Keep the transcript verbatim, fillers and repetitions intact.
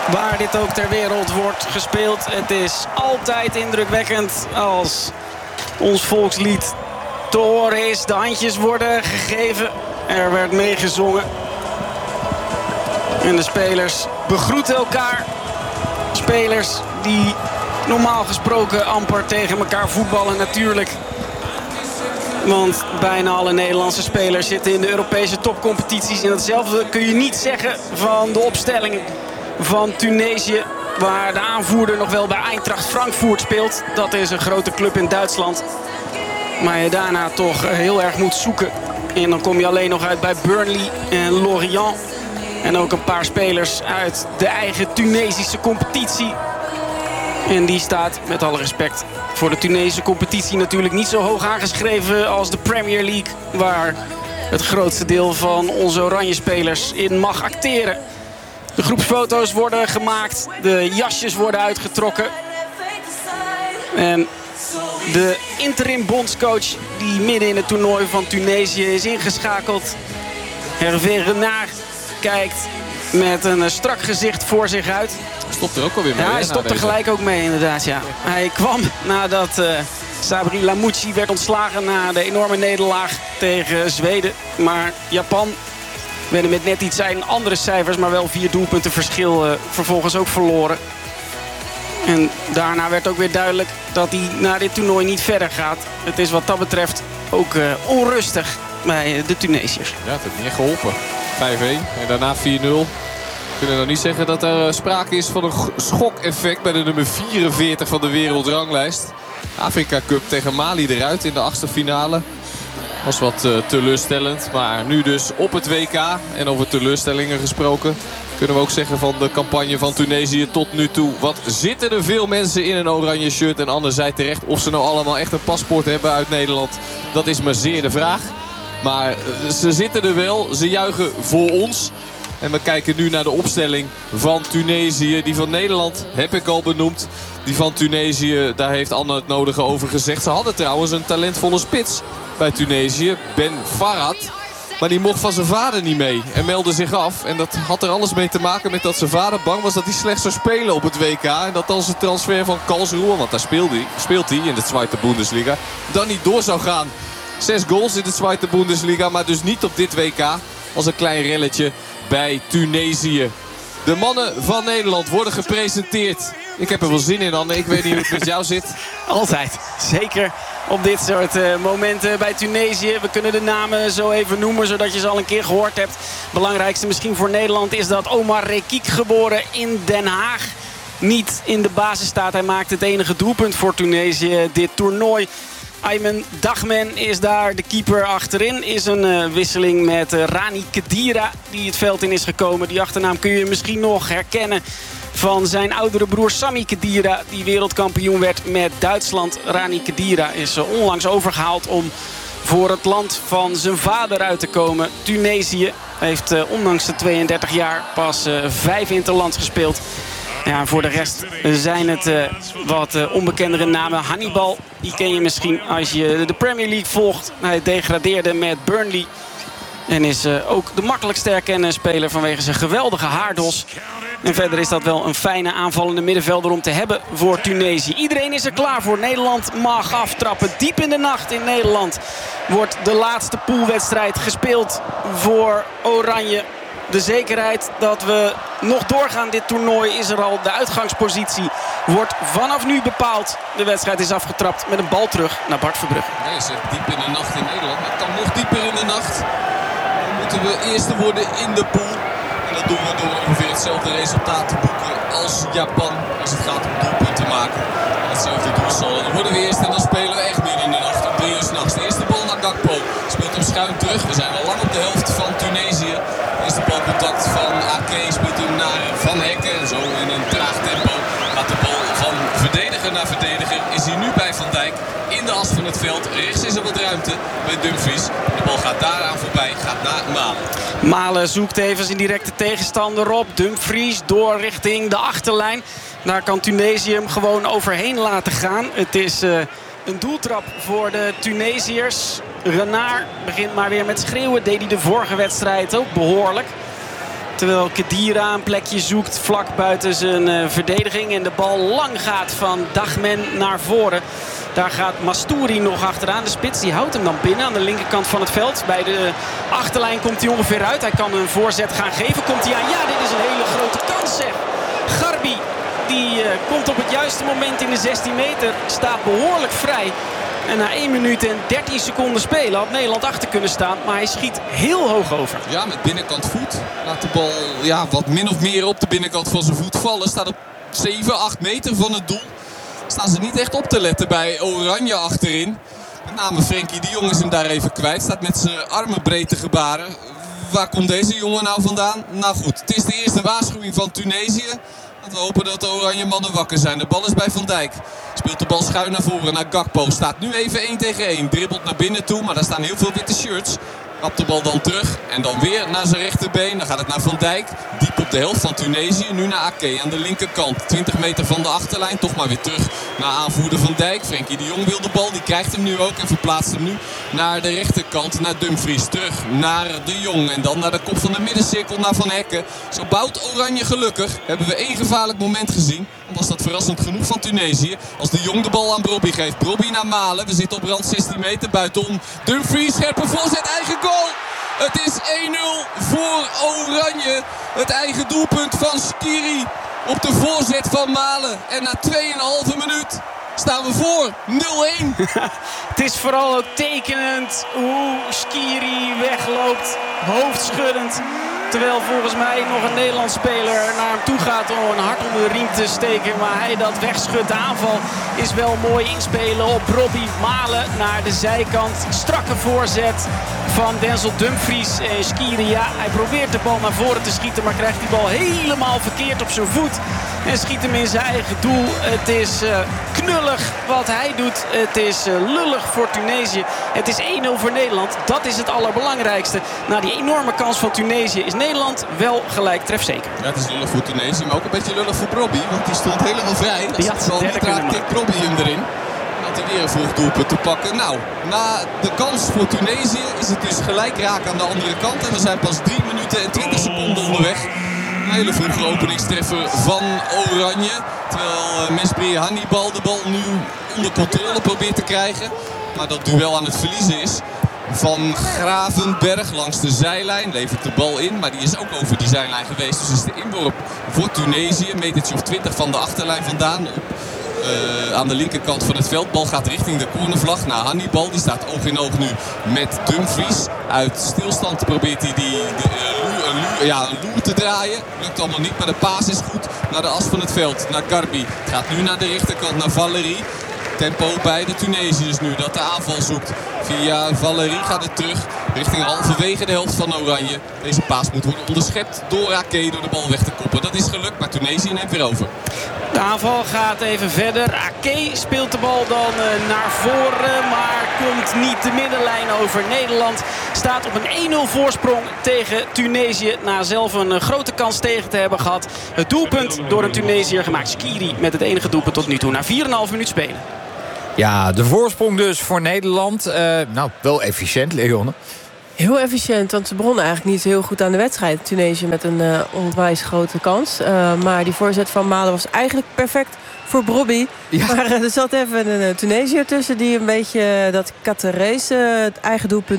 waar dit ook ter wereld wordt gespeeld. Het is altijd indrukwekkend als ons volkslied te horen is. De handjes worden gegeven. Er werd meegezongen. En de spelers begroeten elkaar. Spelers die normaal gesproken amper tegen elkaar voetballen natuurlijk. Want bijna alle Nederlandse spelers zitten in de Europese topcompetities. En hetzelfde kun je niet zeggen van de opstelling van Tunesië. Waar de aanvoerder nog wel bij Eintracht Frankfurt speelt. Dat is een grote club in Duitsland. Maar je daarna toch heel erg moet zoeken. En dan kom je alleen nog uit bij Burnley en Lorient. En ook een paar spelers uit de eigen Tunesische competitie. En die staat, met alle respect voor de Tunesische competitie, natuurlijk niet zo hoog aangeschreven als de Premier League. Waar het grootste deel van onze oranje spelers in mag acteren. De groepsfoto's worden gemaakt. De jasjes worden uitgetrokken. En de interim bondscoach die midden in het toernooi van Tunesië is ingeschakeld, Hervé Renard, kijkt met een strak gezicht voor zich uit. Stopt er ook alweer mee. Ja, hij stopt er gelijk ook mee inderdaad. Ja. Hij kwam nadat uh, Sabri Lamouchi werd ontslagen na de enorme nederlaag tegen Zweden. Maar Japan werden met net iets zijn andere cijfers, maar wel vier doelpunten verschil uh, vervolgens ook verloren. En daarna werd ook weer duidelijk dat hij na dit toernooi niet verder gaat. Het is wat dat betreft ook uh, onrustig bij de Tunesiërs. Ja, het heeft niet echt geholpen. vijf-een en daarna vier nul. We kunnen nou niet zeggen dat er sprake is van een schok-effect bij de nummer vierenveertig van de wereldranglijst. Afrika Cup tegen Mali eruit in de achtste finale. Was wat uh, teleurstellend. Maar nu dus op het W K. En over teleurstellingen gesproken, kunnen we ook zeggen van de campagne van Tunesië tot nu toe. Wat zitten er veel mensen in een oranje shirt. En Anne zei terecht, of ze nou allemaal echt een paspoort hebben uit Nederland, dat is maar zeer de vraag. Maar uh, ze zitten er wel. Ze juichen voor ons. En we kijken nu naar de opstelling van Tunesië. Die van Nederland heb ik al benoemd. Die van Tunesië, daar heeft Anne het nodige over gezegd. Ze hadden trouwens een talentvolle spits bij Tunesië, Ben Farhat. Maar die mocht van zijn vader niet mee en meldde zich af. En dat had er alles mee te maken met dat zijn vader bang was dat hij slecht zou spelen op het W K. En dat dan zijn transfer van Karlsruhe, want daar speelt hij, speelt hij in de Tweede Bundesliga, dan niet door zou gaan. Zes goals in de Tweede Bundesliga, maar dus niet op dit W K. Als een klein relletje bij Tunesië. De mannen van Nederland worden gepresenteerd. Ik heb er wel zin in, Anne. Ik weet niet hoe het met jou zit. Altijd. Zeker op dit soort uh, momenten bij Tunesië. We kunnen de namen zo even noemen, zodat je ze al een keer gehoord hebt. Belangrijkste misschien voor Nederland is dat Omar Rekik, geboren in Den Haag, niet in de basis staat. Hij maakt het enige doelpunt voor Tunesië dit toernooi. Ayman Dagmen is daar de keeper achterin. Is een uh, wisseling met uh, Rani Kedira die het veld in is gekomen. Die achternaam kun je misschien nog herkennen van zijn oudere broer Sami Kedira, die wereldkampioen werd met Duitsland. Rani Kedira is uh, onlangs overgehaald om voor het land van zijn vader uit te komen. Tunesië heeft uh, ondanks de tweeëndertig jaar pas uh, vijf interlands gespeeld. Ja, voor de rest zijn het uh, wat uh, onbekendere namen. Hannibal, die ken je misschien als je de Premier League volgt. Hij degradeerde met Burnley. En is uh, ook de makkelijkst te herkennen speler vanwege zijn geweldige haardos. En verder is dat wel een fijne aanvallende middenvelder om te hebben voor Tunesië. Iedereen is er klaar voor. Nederland mag aftrappen. Diep in de nacht in Nederland wordt de laatste poolwedstrijd gespeeld voor Oranje. De zekerheid dat we nog doorgaan dit toernooi is er al. De uitgangspositie wordt vanaf nu bepaald. De wedstrijd is afgetrapt met een bal terug naar Bart Verbrugge. Nee, zegt diep in de nacht in Nederland. Maar het kan nog dieper in de nacht. Dan moeten we eerste worden in de pool. En dat doen we door ongeveer hetzelfde resultaat te boeken als Japan. Als het gaat om doelpunten maken. En hetzelfde doelsaldo. Dan worden we eerst en dan spelen we echt midden in de nacht. Om drie uur s'nachts. De eerste bal naar Gakpo. Speelt hem schuin terug. We zijn al lang op de helft van Tunesië. Eerste balcontact van Ake. Speelt hem naar Van Hekken. En zo in een traag tempo gaat de bal van verdediger naar verdediger. Is hij nu bij Van Dijk. In de as van het veld. Rechts is er wat ruimte bij Dumfries. De bal gaat daaraan voorbij. Gaat naar Malen. Malen zoekt even zijn directe tegenstander op. Dumfries door richting de achterlijn. Daar kan Tunesië hem gewoon overheen laten gaan. Het is uh, een doeltrap voor de Tunesiërs. Renard begint maar weer met schreeuwen. Deed hij de vorige wedstrijd ook behoorlijk. Terwijl Khedira een plekje zoekt vlak buiten zijn uh, verdediging. En de bal lang gaat van Dagmen naar voren. Daar gaat Mastouri nog achteraan. De spits die houdt hem dan binnen aan de linkerkant van het veld. Bij de achterlijn komt hij ongeveer uit. Hij kan een voorzet gaan geven. Komt hij aan? Ja, dit is een hele grote kans zeg. Garbi die uh, komt op het juiste moment in de zestien meter. Staat behoorlijk vrij. En na één minuut en dertien seconden spelen had Nederland achter kunnen staan. Maar hij schiet heel hoog over. Ja, met binnenkant voet. Laat de bal ja, wat min of meer op de binnenkant van zijn voet vallen. Staat op zeven, acht meter van het doel. Staan ze niet echt op te letten bij Oranje achterin. Met name Frenkie de Jong is hem daar even kwijt. Staat met zijn armen breed te gebaren. Waar komt deze jongen nou vandaan? Nou goed, het is de eerste waarschuwing van Tunesië. Laten we hopen dat de Oranje mannen wakker zijn. De bal is bij Van Dijk. Speelt de bal schuin naar voren naar Gakpo. Staat nu even één tegen één. Dribbelt naar binnen toe, maar daar staan heel veel witte shirts. Kapt de bal dan terug en dan weer naar zijn rechterbeen. Dan gaat het naar Van Dijk. Diep op de helft van Tunesië. Nu naar Ake aan de linkerkant. twintig meter van de achterlijn. Toch maar weer terug naar aanvoerder Van Dijk. Frenkie de Jong wil de bal. Die krijgt hem nu ook en verplaatst hem nu naar de rechterkant. Naar Dumfries. Terug naar de Jong. En dan naar de kop van de middencirkel naar Van Hekken. Zo bouwt Oranje gelukkig. Hebben we één gevaarlijk moment gezien. Was dat verrassend genoeg van Tunesië. Als de Jong de bal aan Brobby geeft. Brobby naar Malen. We zitten op rand zestien meter buitenom. Dumfries, scherpe voorzet, eigen goal. Het is één nul voor Oranje. Het eigen doelpunt van Skiri op de voorzet van Malen. En na twee komma vijf minuut staan we voor nul één. Het is vooral ook tekenend hoe Skiri wegloopt. Hoofdschuddend. Terwijl volgens mij nog een Nederlands speler naar hem toe gaat om een hart onder de riem te steken. Maar hij dat wegschudt. De aanval is wel mooi inspelen op Brobby. Malen naar de zijkant. Strakke voorzet van Denzel Dumfries. En Skiri, ja, hij probeert de bal naar voren te schieten. Maar krijgt die bal helemaal verkeerd op zijn voet. En schiet hem in zijn eigen doel. Het is uh, knullig wat hij doet. Het is uh, lullig voor Tunesië. Het is één nul voor Nederland. Dat is het allerbelangrijkste. Na die enorme kans van Tunesië is Nederland wel gelijk trefzeker. Ja, het is lullig voor Tunesië, maar ook een beetje lullig voor Brobby. Want die stond helemaal vrij. Dat die is wel niet raar. Tikt Brobby hem erin. Dat hij weer een vroeg doelpunt te pakken. Nou, na de kans voor Tunesië is het dus gelijk raak aan de andere kant. En we zijn pas drie minuten en twintig seconden onderweg. Een hele vroege openingstreffer van Oranje. Terwijl uh, Mesbri Hannibal de bal nu onder controle probeert te krijgen. Maar dat duel aan het verliezen is. Van Gravenberg langs de zijlijn levert de bal in. Maar die is ook over die zijlijn geweest. Dus is de inworp voor Tunesië. Een metertje of twintig van de achterlijn vandaan. Op, uh, aan de linkerkant van het veld. Bal gaat richting de cornervlag naar Hannibal. Die staat oog in oog nu met Dumfries. Uit stilstand probeert hij die, die uh, een, lu, ja, een loer te draaien. Lukt allemaal niet, maar de paas is goed naar de as van het veld. Naar Garbi. Het gaat nu naar de rechterkant, naar Valéry. Tempo bij de Tunesiërs nu dat de aanval zoekt. Via Valéry gaat het terug richting halverwege de helft van Oranje. Deze paas moet worden onderschept door Ake door de bal weg te koppen. Dat is gelukt, maar Tunesië neemt weer over. De aanval gaat even verder. Ake speelt de bal dan uh, naar voren, maar komt niet de middenlijn over. Nederland staat op een één nul voorsprong tegen Tunesië. Na zelf een uh, grote kans tegen te hebben gehad. Het doelpunt door een Tunesiër gemaakt. Skiri met het enige doelpunt tot nu toe. Na vier komma vijf minuut spelen. Ja, de voorsprong dus voor Nederland. Uh, nou, wel efficiënt, Leonne. Heel efficiënt, want ze begonnen eigenlijk niet heel goed aan de wedstrijd. Tunesië met een uh, onwijs grote kans. Uh, maar die voorzet van Malen was eigenlijk perfect voor Brobby. Ja. Maar uh, er zat even een uh, Tunesiër tussen die een beetje uh, dat Catarese uh, het eigen doelpunt